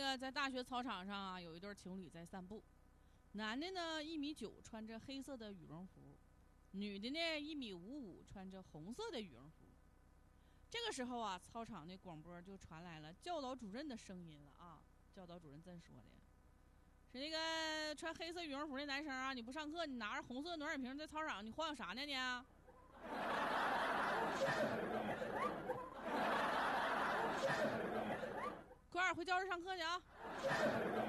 个在大学操场上啊，有一对情侣在散步，男的呢1.9米，穿着黑色的羽绒服，女的呢1.55米，穿着红色的羽绒服。这个时候啊，操场的广播就传来了教导主任的声音了啊！教导主任这么说的：是那个穿黑色羽绒服的男生啊，你不上课，你拿着红色暖水瓶在操场，你晃悠啥呢你？快点回教室上课去啊！